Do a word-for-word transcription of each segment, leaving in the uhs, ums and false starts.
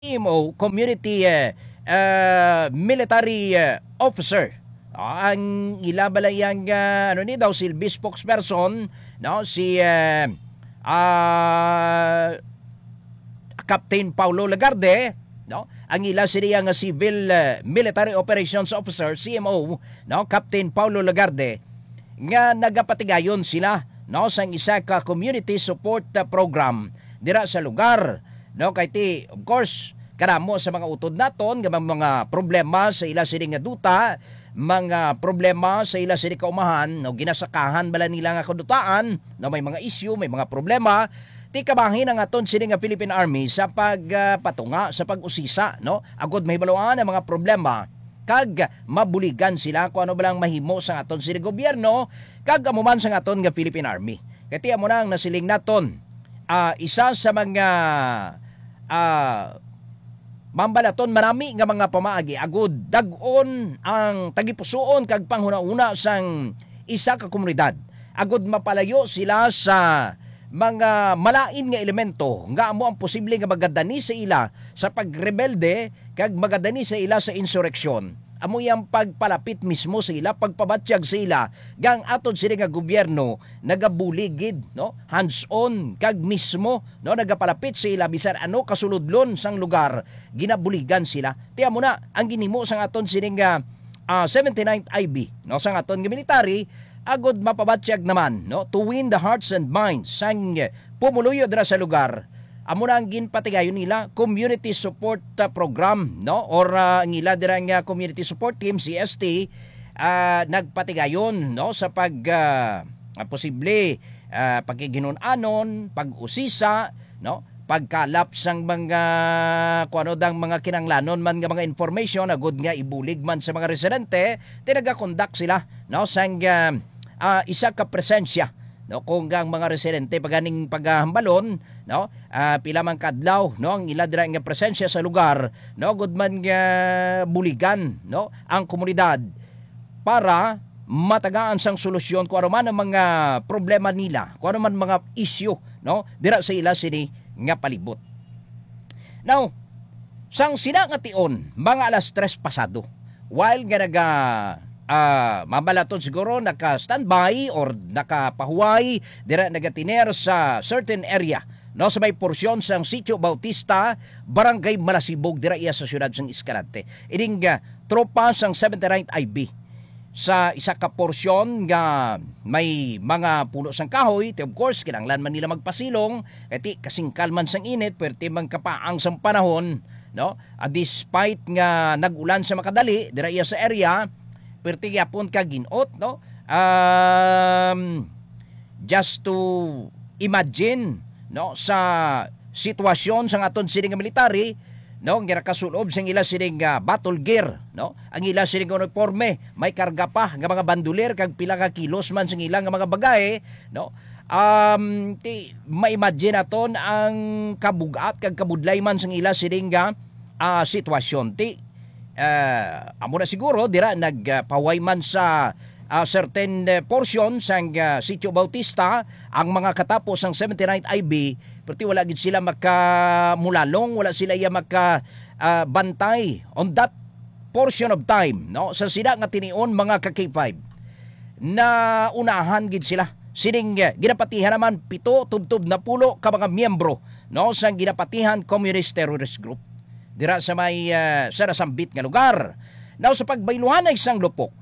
C M O, Community uh, uh, Military uh, Officer. Uh, ang ilabalayang uh, ano ni daw silbi spokesperson, no, si uh, uh, Captain Paulo Lagarde, no, ang ila siniya nga Civil uh, Military Operations Officer C M O, no, Captain Paulo Lagarde, nga nagapatigayon sila, no, sang isa ka community support uh, program dira sa lugar, no, kay ti of course karamo sa mga utod naton nga mga problema sa ila sini nga duta, mga problema sa ila sini kaumahan, no, ginasakahan bala nila nga kadutaan, no, may mga issue, may mga problema, ti kabahin ang aton sini nga Philippine Army sa pagpatunga, uh, sa pag-usisa, no, agud mahibaloan ang mga problema kag mabuligan sila kung ano balang mahimo sa aton sini gobyerno kag amuman sa aton nga Philippine Army. Kati amo nang nasiling naton uh, isa sa mga uh, mambalaton marami nga mga pamaagi agud dag-on ang tagipusoon kag panghuna-una sang isa ka komunidad agud mapalayo sila sa mga malain nga elemento nga amo ang posible nga magadani sa ila sa pagrebelde kag magadani sa ila sa insureksyon. Amo yang pagpalapit mismo sa ila, pagpabatsyag sa ila gang aton sila nga gobyerno nagabuligid, no, hands on kag mismo, no, nagapalapit sa ila bisan ano kasuludlon sang lugar ginabuligan sila. Tiya mo na ang ginimo sang aton sila nga uh, seventy-ninth I B, no, sang aton nga military agud mapabatsyag naman, no, to win the hearts and minds sang pumuluyo dira sa lugar. Amo na ang ginpatigayon nila community support uh, program, no, or uh, ang ila dira nga community support team C S T uh, nagpatigayon, no, sa pag uh, posible uh, pagkiginon-anon, pag-usisa, no, pagkalap sang mga kuano dang mga kinanglanon man nga mga information agud nga ibulig man sa mga residente, tinaga-conduct sila, no, sang uh, uh, isa ka presensya, no, kung gang mga residente paganing paghambalon, no, uh, pila man kadlaw, no, ang ila dira nga presensya sa lugar, no, gud man nga buligan, no, ang komunidad para matagaan sang solusyon kung ano man ang mga problema nila, kung ano man mga issue, no, dira sa ila sini nga palibot. Now, sang sina nga tion, mga alas tres pasado, while nga naga Uh, mabalaton siguro naka-standby or nakapahuway dira nagatiner sa certain area, no, sa may porsyon sang Sitio Bautista, Barangay Malasibog dira iya sa siyudad sang Escalante. Ining uh, tropa sang seventy-ninth I B sa isa ka porsyon nga may mga puno sang kahoy, of course kinahanglan man nila magpasilong kati kasingkal man sang init perti man kapaang sang panahon, no, uh, despite nga nag-ulan sa makadali dira iya sa area perti yapon ka ginot, no, um, just to imagine, no, sa sitwasyon sa aton sining military, no, nga nakasulob sang ila sining uh, battle gear, no, ang ila sining uniforme may karga pa nga mga banduler kag pila ka kilos man sang ilang nga mga bagay, no, um, ti ma-imagine aton ang kabugat kag kabudlay man sang ila sining nga uh, sitwasyon. Ti Uh, amo na siguro dira nagpaway uh, man sa uh, certain uh, portion sang uh, Sitio Bautista ang mga katapos sang seventy-ninth I B, perti wala gid sila makamulalong, wala sila iya maka uh, bantay on that portion of time, no, sa sila nga tinion mga ka K five na unahan gid sila sining uh, ginapatihan naman pito tubtob na pulo ka mga miyembro, no, sang ginapatihan Communist Terrorist Group dira sa may uh, sarasambit nga lugar. Now sa pagbayluhan ng isang lupok,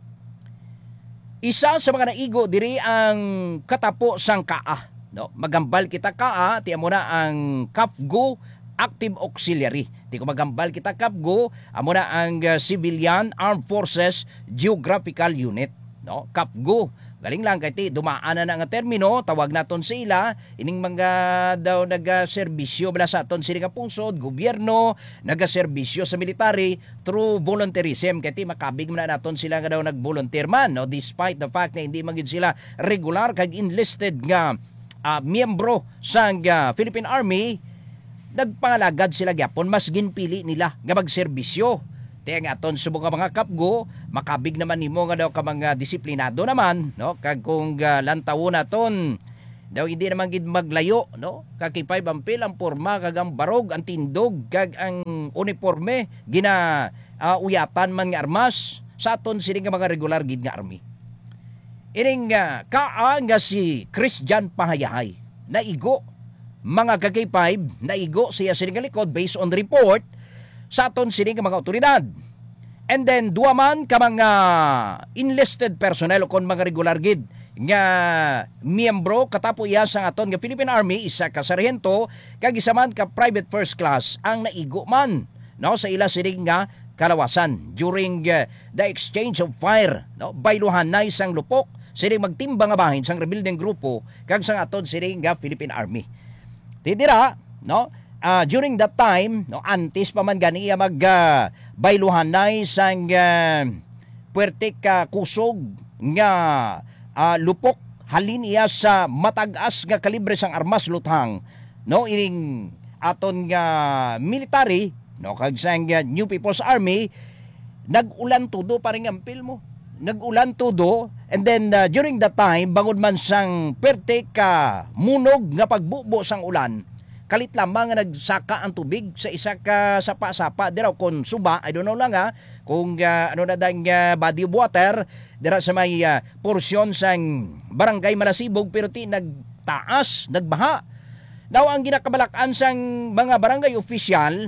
isa sa mga naigo diri ang katapo sang K A, no, magambal kita K A, ti amo na ang C A F G O Active Auxiliary. Ti ko magambal kita C A F G O, amo na ang uh, Civilian Armed Forces Geographical Unit, no, C A F G O. Galing lang kay ti dumaan na nga termino, tawag naton sa ila ining mga daw naga-serbisyo bala sa aton sila nga pungsod, gobyerno, naga-serbisyo sa military through volunteerism, kay ti makabig man naton sila nga daw nag-volunteer man, no, despite the fact na hindi man gid sila regular kag enlisted nga uh, miyembro sang uh, Philippine Army, nagpangalagad sila gyapon, mas ginpili nila nga magserbisyo. Tiya nga aton subong mga kapgo, makabig naman nimo nga daw ka mga disiplinado naman, no, kag kung uh, lantawo naton daw hindi naman gid maglayo, no? Kag K five ampil ang porma kag ang barog, ang tindog kag ang uniforme gina uh, uyatan man nga armas sa aton sini nga mga regular gid nga army. Ining uh, kaa nga si Christian Pahayahay naigo mga ka K five naigo siya sini nga likod based on report sa aton sini nga mga otoridad. And then duwa man ka mga enlisted personnel o kon mga regular gid nga miyembro katapo iya sa aton nga Philippine Army, isa ka sarhento kag isa man ka private first class ang naigo man, no, sa ila sining nga kalawasan during uh, the exchange of fire, no, bayluhan na isang lupok sining magtimbang nga bahin sang rebuilding grupo kag sang aton sining nga Philippine Army. Tidira, no, uh, during that time, no, antes pa man gani iya mag uh, bayluhan na isang uh, puwerte ka kusog nga uh, lupok halin iya sa matag-as nga kalibre sang armas luthang, no, ining aton nga military, no, kag sang uh, New People's Army nag-ulan tudo paring ampil mo. Nag-ulan tudo, and then uh, during that time bangod man sang perte ka munog nga pagbubo sang ulan, kalit lamang nga nagsaka ang tubig sa isa ka sapa-sapa diraw kon suba, I don't know lang ha kung uh, ano na dang uh, body of water dira sa may uh, porsyon sang barangay Malasibog, pero ti nagtaas, nagbaha. Now ang ginakabalakan sang mga barangay official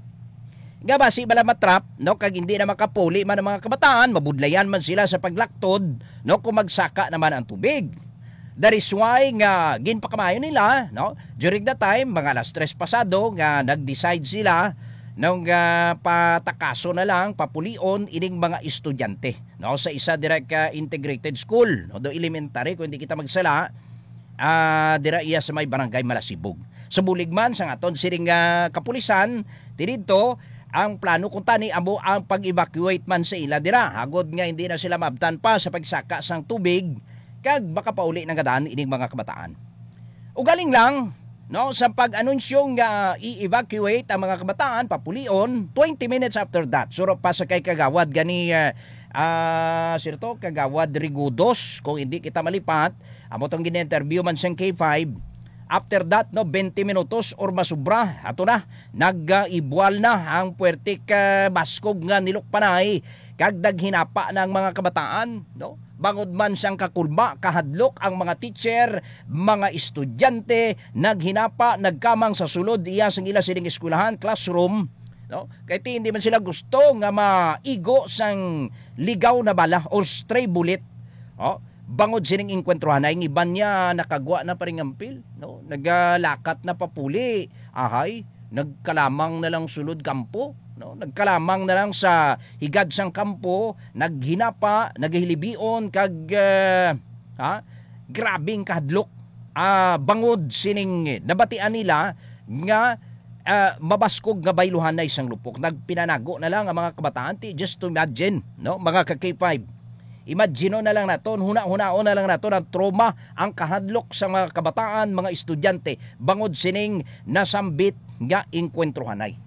nga basi bala matrap, no, kag hindi na makapuli man ang mga kabataan, mabudlayan man sila sa paglaktod, no, kung magsaka naman ang tubig. That is why nga ginpakamayo nila, no, during that time mga alas tres pasado nga nag-decide sila nung uh, patakaso na lang papulion ining mga estudyante, no, sa isa direct uh, integrated school, no, do elementary kung hindi kita magsala, uh, dira iya sa may barangay Malasibog. Sa buligman sang aton siring uh, kapulisan didto ang plano kung tani amo ang pag-evacuate man sa ila dira, hagod nga hindi na sila mabtan pa sa pagsaka sang tubig kag baka pauli nang gadaan ining mga kabataan. Ugaling lang, no, sa pag-anunsyo nga i-evacuate ang mga kabataan papulion, twenty minutes after that suro pa sa kay kagawad gani uh, uh, sirto kagawad Rigudos, kung hindi kita malipat amo tong gin-interview man sang K five. After that, no, twenty minutos or masubra, ato na, nag-ibual na ang puwerte ka baskog nga nilukpanay, kag naghinapa ng mga kabataan, no? Bangod man siyang kakulba, kahadlok ang mga teacher, mga estudyante, naghinapa, nagkamang sa sulod, iya sang ila sining eskwelahan, classroom, no? Kaya hindi man sila gusto nga maigo sang ligaw na bala or stray bullet, no? Bangod sining inkwentrohan na yung iban niya nakagwa na paring ampil, no, nagalakat na papuli, ahay, nagkalamang na lang sulod kampo, no, nagkalamang na lang sa higad sang kampo, naghinapa, naghilibion kag uh, ha, grabing kahadlok, uh, bangod sining nabatian nila nga uh, mabaskog nga bayluhan na isang lupok, nagpinanago na lang ang mga kabataan. Just to imagine, no, mga ka K five, imagino na lang naton, huna-hunao na lang naton ang trauma, ang kahadlok sa mga kabataan, mga estudyante, bangod sining nasambit nga inkwentrohanay.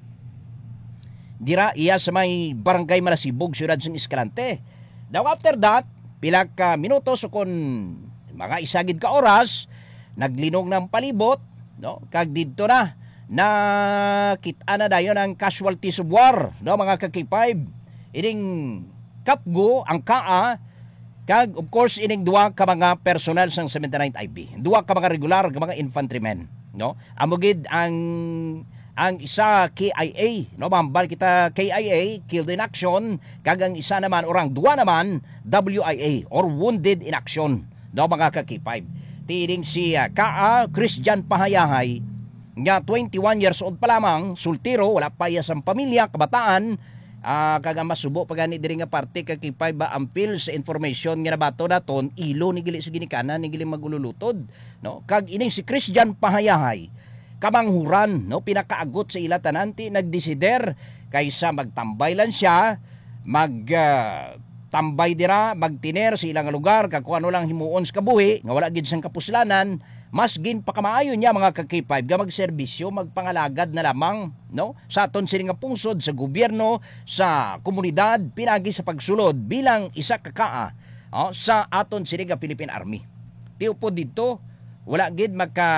Dira iya sa may barangay Malasibog, siyudad sang Escalante. Now after that, pila ka minutos o kon mga isagid ka oras, naglinog ng palibot, no, kag didto na nakita na dayon ang casualties of war, no, mga ka K five. Ining kapgo ang kaa kag of course ining duwa ka mga personal sang seventy-ninth I B, duwa ka mga regular ka mga infantrymen, no, amugid ang ang isa K I A, no, mambal kita K I A, killed in action, kag ang isa naman orang duwa naman W I A or wounded in action, no, mga ka K five. Tiring si uh, Kaa Christian Pahayahay nga twenty-one years old pa lamang, sultiro, wala pa iya sang pamilya, kabataan. Ah, uh, kaga masubo pagani diri nga parte kay K five ba ampil sa information nga nabato daton ilo ni gili sa ginikanan ni gili magululutod, no, kag ini si Christian Pahayahay kamanghuran, no, pinakaagot sa ila tananti nagdesider kaysa magtambay lang siya, mag uh, tambay dira, magtiner sa ilang lugar kag kung ano lang himuon sa kabuhi nga wala gid sang kapuslanan, mas gin pakamaayo niya mga ka K five ga magserbisyo, magpangalagad na lamang, no, sa aton sini nga pungsod, sa gobyerno, sa komunidad, pinagi sa pagsulod bilang isa ka kaa, oh, sa aton sini nga Philippine Army. Tiyo po dito, wala gid magka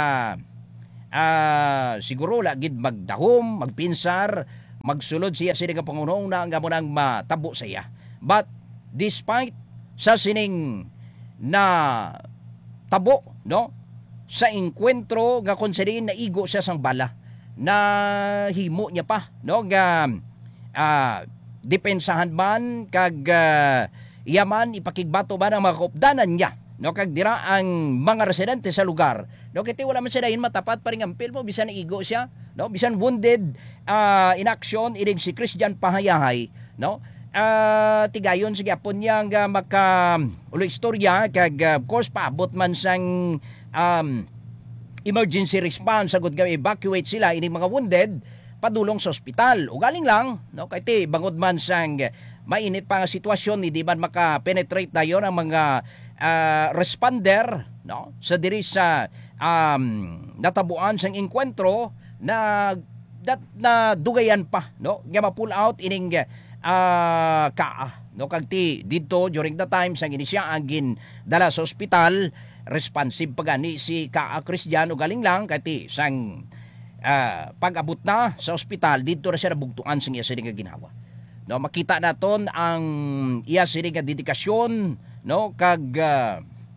ah, siguro wala gid magdahom, magpinsar, magsulod siya sini nga Pangulong na nga mo nang matabo sa iya. But despite sa sining na tabo, no, sa enkwentro nga konsiderin na igo siya sang bala na himo niya pa, no, nga uh, depensahan man kag uh, yaman ipakigbato ba ng mga kaupdanan niya, no, kag dira ang mga residente sa lugar, no, kiti wala man siya dahin matapat pa rin ang pilmo bisan igo siya, no, bisan wounded uh, in action ining si Christian Pahayahay, no, uh, tigayon sige apon niya nga maka ulo istorya kag uh, of course paabot man sang um, emergency response sagud nga evacuate sila ini mga wounded padulong sa ospital. O galing lang, no, kay ti bangod man sang mainit pa nga sitwasyon ni di man maka-penetrate dayon ang mga uh, responder, no, sa diri sa um, natabuan sang enkwentro na dat na dugayan pa, no, nga ma-pull out ining uh, kaa, no, kag ti dito during the time sang ini siya ang gin dala sa ospital responsive pa gani si Kaa Cristiano galing lang kati sang uh, pag-abot na sa ospital dito na siya nabugtuan sa iya sini nga ginawa, no, makita naton ang iya sini nga dedikasyon, no, kag uh,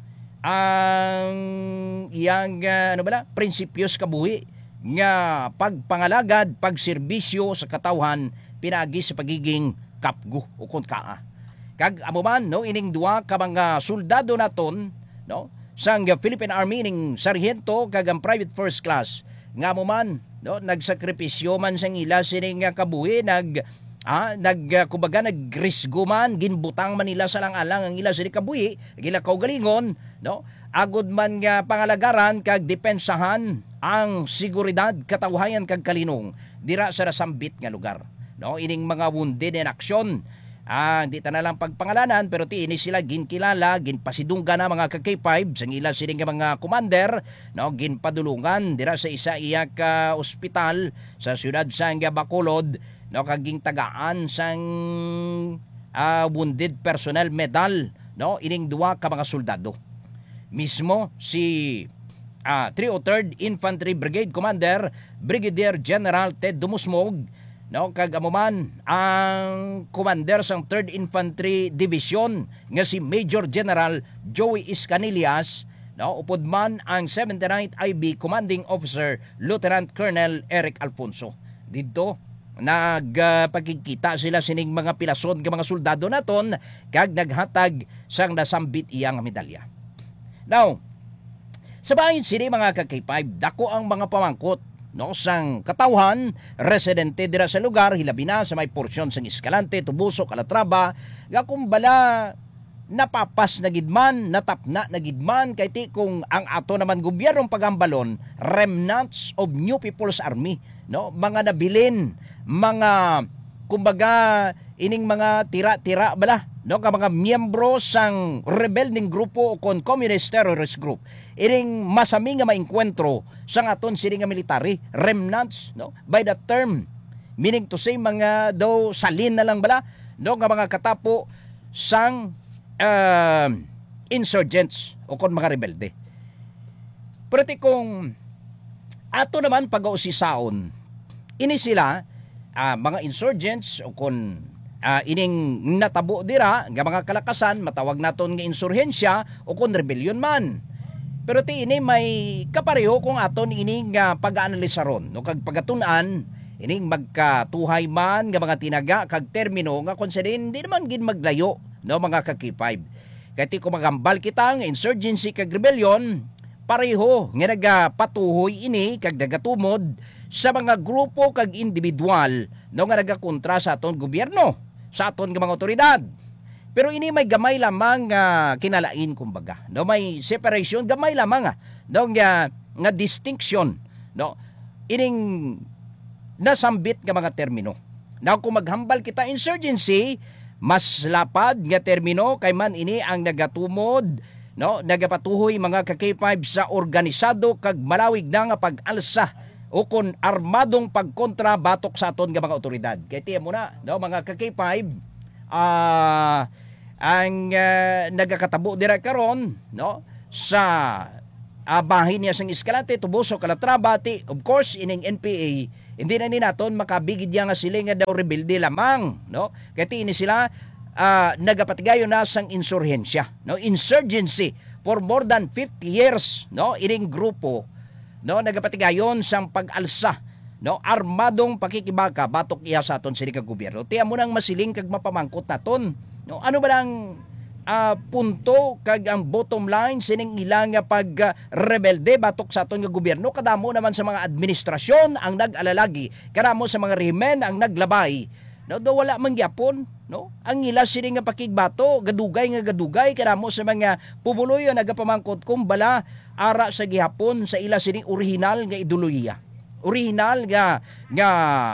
ang iyang uh, ano bala prinsipyos kabuhi nga pagpangalagad pagserbisyo sa katawhan pinagi sa pagiging kapgo o kon kaa kag amo man, no, ining duwa ka mga soldado naton, no, sang Philippine Army ning sarhento kag ang private first class nga mo man, no, nagsakripisyo man sang ila sining kabuhi nag ah, nag uh, kumbaga nagrisgo man ginbutang man nila sa lang-alang ang ila sining kabuhi gila kaugalingon, no, agud man nga pangalagaran kag depensahan ang seguridad katawhayan kag kalinong dira sa nasambit nga lugar, no, ining mga wounded in action. Ah, hindi ta na lang pagpangalanan pero ti ini sila ginkilala, ginpasidunggan na mga ka K five sang ila sining mga commander, no, ginpadulungan dira sa isa iya ka ospital sa siyudad sang Bacolod, no, kag gintagaan sang uh, wounded personnel medal, no, ining duwa ka mga soldado. Mismo si uh, three oh third Infantry Brigade Commander Brigadier General Ted Dumusmog, no, kag amo man ang commander sang third Infantry Division nga si Major General Joey Iscanillas, no, upod man ang seventy-ninth I B Commanding Officer Lieutenant Colonel Eric Alfonso. Dito nagpagkikita uh, sila sining mga pilason nga mga soldado naton kag naghatag sang nasambit iyang medalya. Now, sa bahin sini mga ka K five, dako ang mga pamangkot, no, sang katawhan residente dira sa lugar hilabi na sa may porsyon sang Escalante, Tubuso, Calatrava nga kumbala napapas na gidman, natapna na gidman kay ti kung ang ato naman gobyernong pagambalon remnants of New People's Army, no, mga nabilin, mga kumbaga ining mga tira-tira bala, no, ka mga miyembro sang rebelling grupo o kon communist terrorist group ining masami nga maengkwentro sang aton sini nga military remnants, no, by the term meaning to say mga daw salin na lang bala, no, nga mga katapo sang uh, insurgents o kon mga rebelde. Pero ti kung ato naman pag-ausisaon ini sila uh, mga insurgents o kon uh, ining natabo dira nga mga kalakasan matawag naton nga insurhensya o kon rebellion man. Pero ti ini may kapareho kung aton ining uh, pag-aanalisaron, no, kag pagatun-an ining magkatuhay man nga mga tinaga kag termino nga konsiderin di naman gid maglayo, no, mga ka K five. Kay ti kung magambal kita nga insurgency kag rebellion pareho nga nagapatuhoy ini kag nagatumod sa mga grupo kag individual, no, nga nagakontra sa aton gobyerno, sa aton nga mga otoridad. Pero ini may gamay lamang uh, kinalain kumbaga, no, may separation gamay lamang nga, no, nga, nga distinction, no, ining nasambit nga mga termino. Now kung maghambal kita insurgency, mas lapad nga termino kay man ini ang nagatumod, no, nagapatuhoy mga ka K five sa organisado kag malawig na nga pag-alsa o kon armadong pagkontra batok sa aton nga mga otoridad. Kay tiyan mo na, no, mga ka K five, ah uh, ang uh, nagakatabo dira karon, no, sa uh, bahin niya sang Escalante, Tubuso, Calatrava, ti, of course, ining N P A, hindi na ni naton makabigid niya nga sila nga daw rebelde lamang, no? Kaya ti ini sila uh, nagapatigayo na sang insurhensya, no? Insurgency for more than fifty years, no? Ining grupo, no? Nagapatigayon sang pag-alsa, no? Armadong pakikibaka batok iya sa aton sini ka gobyerno. Tiya mo nang masiling kag mapamangkot naton, no? Ano ba lang uh, punto kag ang bottom line sining ilang nga pag uh, rebelde batok sa aton nga gobyerno? Kadamo naman sa mga administrasyon ang nag-alalagi, kadamo sa mga rehimen ang naglabay, no? Do wala man gyapon, no? Ang ila sini nga pakigbato gadugay nga gadugay, kadamo sa mga pumuloy nagapamangkot kung bala ara sa gihapon sa ila sini original nga ideolohiya, original nga nga